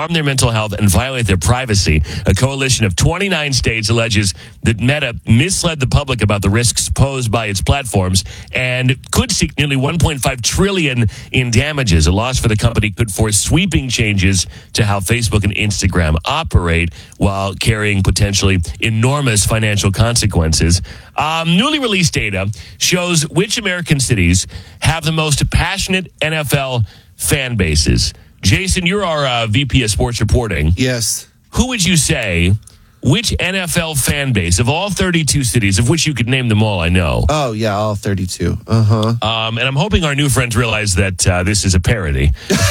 harm their mental health and violate their privacy. A coalition of 29 states alleges that Meta misled the public about the risks posed by its platforms and could seek nearly $1.5 trillion in damages. A loss for the company could force sweeping changes to how Facebook and Instagram operate while carrying potentially enormous financial consequences. Newly released data shows which American cities have the most passionate NFL fan bases. Jason, you're our VP of Sports Reporting. Yes. Who would you say, which NFL fan base of all 32 cities, of which you could name them all, I know? Oh, yeah, all 32. Uh-huh. And I'm hoping our new friends realize that this is a parody.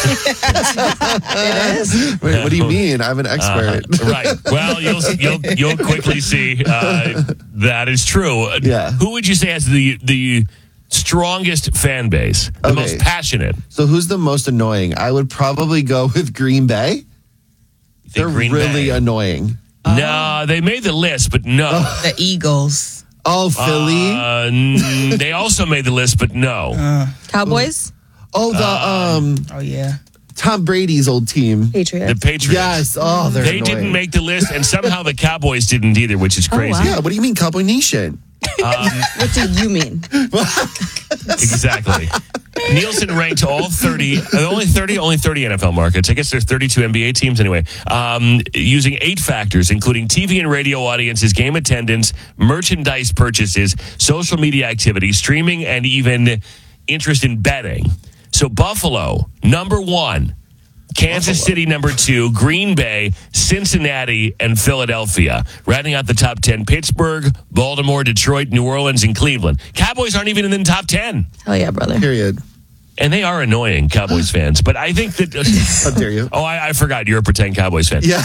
It is. Wait, what do you mean? I'm an expert. Right. Well, you'll quickly see that is true. Yeah. Who would you say has the strongest fan base, the most passionate? So who's the most annoying? I would probably go with Green Bay. They're Green really Bay. annoying. No, they made the list, but no. The Eagles. Oh, Philly. They also made the list, but no. Cowboys? Oh, the Oh, yeah. Tom Brady's old team. Patriots. The Patriots. Yes. Oh, they're They annoying. didn't make the list, and somehow the Cowboys didn't either, which is crazy. wow. Yeah, what do you mean, Cowboy Nation? What do you mean? Exactly. Nielsen ranked all 30, only 30 NFL markets. I guess there's 32 NBA teams anyway, using 8 factors, including TV and radio audiences, game attendance, merchandise purchases, social media activity, streaming, and even interest in betting. So Buffalo, number 1. Kansas City, number 2, Green Bay, Cincinnati, and Philadelphia. Rounding out the top 10, Pittsburgh, Baltimore, Detroit, New Orleans, and Cleveland. Cowboys aren't even in the top 10. Hell yeah, brother. Period. And they are annoying, Cowboys fans. But I think that... How dare you? Oh, I forgot. You're a pretend Cowboys fan. Yeah.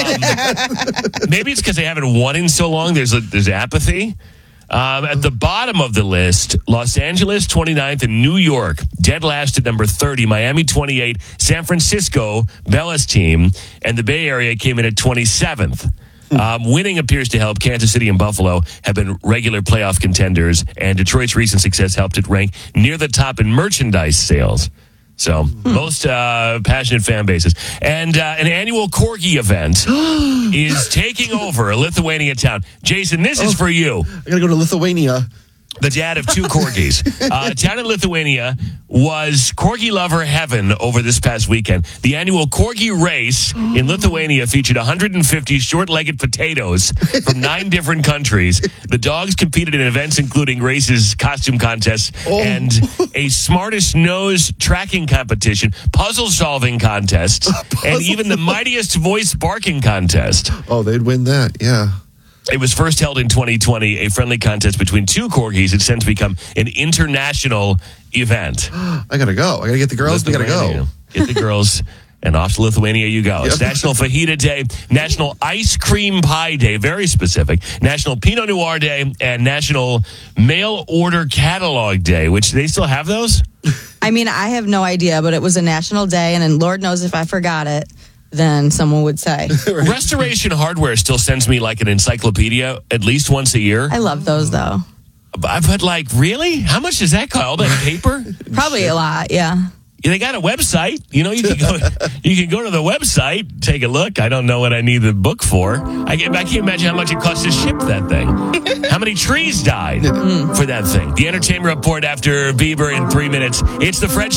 But maybe it's because they haven't won in so long. There's apathy. At the bottom of the list, Los Angeles 29th and New York dead last at number 30, Miami 28, San Francisco, Bella's team, and the Bay Area came in at 27th. Winning appears to help. Kansas City and Buffalo have been regular playoff contenders, and Detroit's recent success helped it rank near the top in merchandise sales. So, most passionate fan bases. And an annual Corgi event is taking over a Lithuania town. Jason, this is for you. I gotta go to Lithuania. The dad of 2 Corgis. Town in Lithuania was Corgi lover heaven over this past weekend. The annual Corgi race in Lithuania featured 150 short-legged potatoes from 9 different countries. The dogs competed in events including races, costume contests, and a smartest nose tracking competition, puzzle-solving contest, and even the mightiest voice barking contest. Oh, they'd win that. Yeah. It was first held in 2020, a friendly contest between 2 Corgis. It's since become an international event. I gotta go. I gotta get the girls. We gotta go. Get the girls, and off to Lithuania you go. It's National Fajita Day, National Ice Cream Pie Day, very specific, National Pinot Noir Day, and National Mail Order Catalog Day, which they still have those? I mean, I have no idea, but it was a national day, and then Lord knows if I forgot it, then someone would say. Restoration Hardware still sends me like an encyclopedia at least once a year. I love those, though. But like, really? How much does that cost? All that paper? Probably a lot, yeah. They got a website. You know, you can go to the website, take a look. I don't know what I need the book for. I can't imagine how much it costs to ship that thing. How many trees died for that thing? The Entertainment Report after Bieber in 3 minutes. It's the Fred Show.